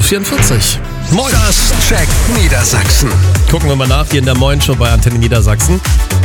8.44 Uhr. Moin. Das checkt Niedersachsen. Gucken wir mal nach hier in der Moin Show bei Antenne Niedersachsen.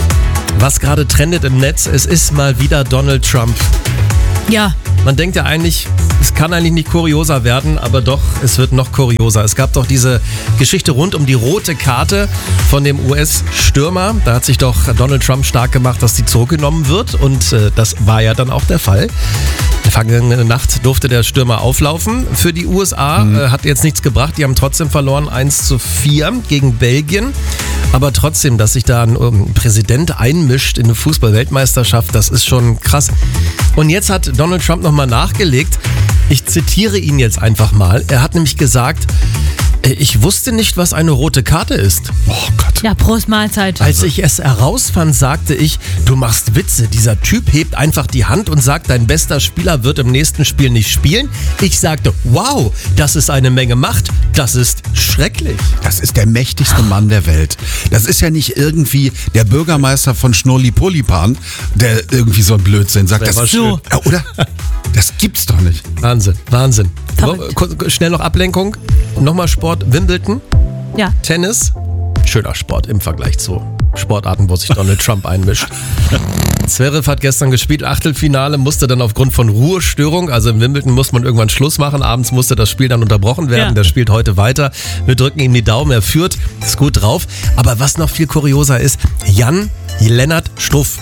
Was gerade trendet im Netz, es ist mal wieder Donald Trump. Ja. Man denkt ja eigentlich, es kann eigentlich nicht kurioser werden, aber doch, es wird noch kurioser. Es gab doch diese Geschichte rund um die rote Karte von dem US-Stürmer. Da hat sich doch Donald Trump stark gemacht, dass die zurückgenommen wird und das war ja dann auch der Fall. Vergangene Nacht durfte der Stürmer auflaufen. Für die USA hat jetzt nichts gebracht. Die haben trotzdem verloren 1-4 gegen Belgien. Aber trotzdem, dass sich da ein Präsident einmischt in eine Fußball-Weltmeisterschaft, das ist schon krass. Und jetzt hat Donald Trump nochmal nachgelegt. Ich zitiere ihn jetzt einfach mal. Er hat nämlich gesagt, ich wusste nicht, was eine rote Karte ist. Oh Gott. Ja, Prost Mahlzeit. Als ich es herausfand, sagte ich, du machst Witze. Dieser Typ hebt einfach die Hand und sagt, dein bester Spieler wird im nächsten Spiel nicht spielen. Ich sagte, wow, das ist eine Menge Macht. Das ist schrecklich. Das ist der mächtigste Mann der Welt. Das ist ja nicht irgendwie der Bürgermeister von Schnurli-Polipan, der irgendwie so ein Blödsinn sagt. Das war schön. Ja, oder? Das gibt's doch nicht. Wahnsinn, Wahnsinn. Verrückt. Schnell noch Ablenkung. Nochmal Sport, Wimbledon, Ja. Tennis. Schöner Sport im Vergleich zu Sportarten, wo sich Donald Trump einmischt. Zverev hat gestern gespielt, Achtelfinale, musste dann aufgrund von Ruhestörung, also in Wimbledon muss man irgendwann Schluss machen, abends musste das Spiel dann unterbrochen werden, Ja. Der spielt heute weiter. Wir drücken ihm die Daumen, er führt, ist gut drauf. Aber was noch viel kurioser ist, Jan-Lennart Struff,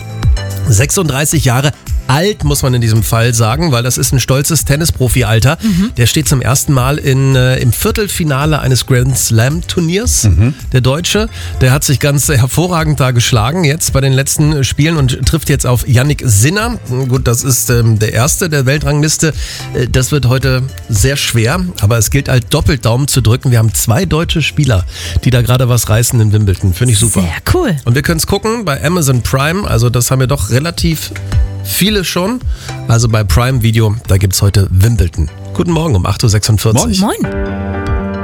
36 Jahre alt, muss man in diesem Fall sagen, weil das ist ein stolzes Tennisprofi-Alter. Der steht zum ersten Mal im Viertelfinale eines Grand Slam-Turniers. Der Deutsche, der hat sich ganz hervorragend da geschlagen jetzt bei den letzten Spielen und trifft jetzt auf Jannik Sinner. Gut, das ist der Erste der Weltrangliste. Das wird heute sehr schwer, aber es gilt halt doppelt Daumen zu drücken. Wir haben 2 deutsche Spieler, die da gerade was reißen in Wimbledon. Finde ich super. Sehr cool. Und wir können es gucken bei Amazon Prime, also das haben wir doch relativ viele schon. Also bei Prime Video, da gibt es heute Wimbledon. Guten Morgen um 8.46 Uhr. Moin.